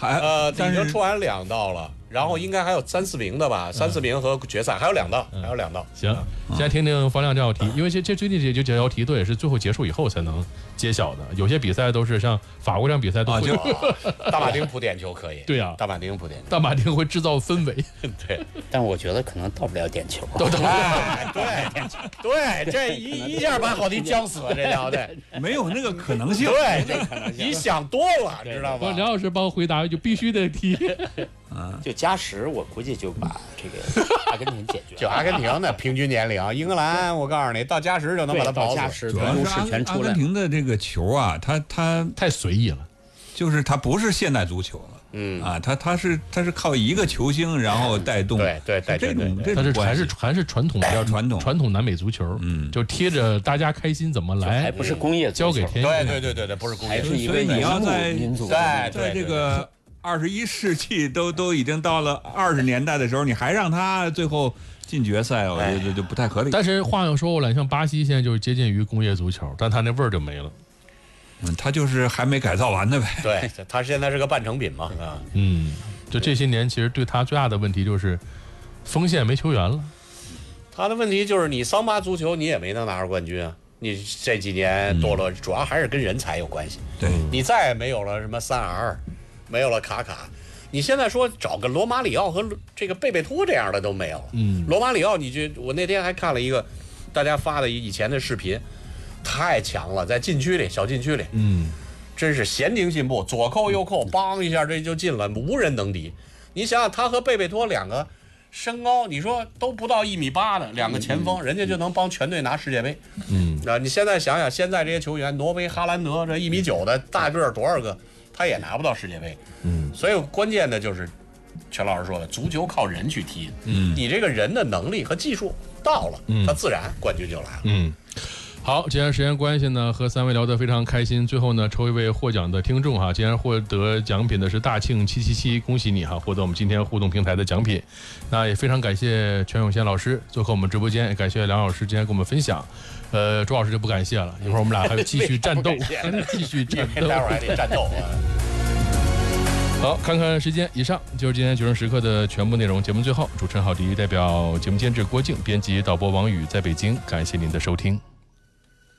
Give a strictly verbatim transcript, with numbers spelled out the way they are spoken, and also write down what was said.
还呃， 但是已经出完两道了，然后应该还有三四名的吧， 嗯、 三四名和决赛还有两道， 嗯、 还有两道。 行，现在听听方亮这道题，因为这这最近这这这道题都也是最后结束以后才能揭晓的，有些比赛都是像法国这样比赛都会。 啊、大马丁扑点球可以。 对呀、啊， 大马丁扑点球。 大马丁会制造氛围。 对， 但我觉得可能到不了点球。 到不了。 哎、对，对，这一一下把郝迪僵死了，这条的没有那个可能性。 对，这可能性。你想多了，知道吧？ 梁老师帮我回答，就必须得踢。 嗯，就加时，我估计就把这个阿根廷解决了。 就阿根廷的平均年龄，英格兰，我告诉你，到加时就能把他跑死。 加时， 主要是阿阿根廷的这个球啊，它它太随意了， 就是它不是现代足球了。 嗯啊，它它是它是靠一个球星然后带动， 对对对， 这种这种还是还是传统比较传统传统南美足球，嗯，就贴着大家开心怎么来， 还不是工业足球， 交给天。 对对对对对，不是工业， 还是一个所以你要在民族， 在在这个二十一世纪都都已经到了二十年代的时候，你还让他最后进决赛，我觉得就不太合理。 但是话又说回来，像巴西现在就是接近于工业足球，但他那味儿就没了。 嗯，他就是还没改造完的呗。 对，他现在是个半成品嘛，啊， 嗯，就这些年，其实对他最大的问题就是锋线没球员了。 他的问题就是你桑巴足球你也没能拿着冠军啊，你这几年堕落，主要还是跟人才有关系。 对， 你再也没有了什么三 R， 没有了卡卡，你现在说找个罗马里奥和这个贝贝托这样的都没有了。 嗯， 罗马里奥，你就我那天还看了一个大家发的以前的视频。太强了，在禁区里，小禁区里， 嗯， 真是闲庭信步，左扣右扣，梆一下这就进了，无人能敌。你想想，他和贝贝托两个身高，你说都不到一米八的两个前锋，嗯、人家就能帮全队拿世界杯。 嗯， 啊，你现在想想，现在这些球员，挪威、哈兰德这一米九的大个儿多少个，他也拿不到世界杯。 嗯， 所以关键的就是全老师说的，足球靠人去踢。 嗯， 你这个人的能力和技术到了， 嗯， 他自然冠军就来了。 嗯。好，既然时间关系呢，和三位聊得非常开心。最后呢，抽一位获奖的听众哈，既然获得奖品的是大庆七七七，恭喜你哈，获得我们今天互动平台的奖品。那也非常感谢全永先老师做客我们直播间，也感谢梁老师今天跟我们分享。呃，周老师就不感谢了，一会儿我们俩还要继续战斗，继续战斗， 待会儿还得战斗啊。 好，看看时间，以上就是今天九声时刻的全部内容。节目最后，主持人郝迪代表节目监制郭静，编辑导播王宇在北京，感谢您的收听。